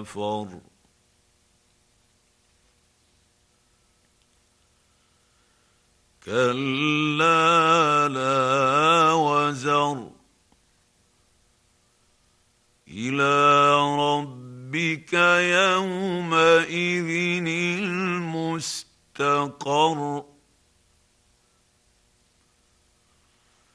نفر كلا لا وزر إلى ربك يومئذ المستقر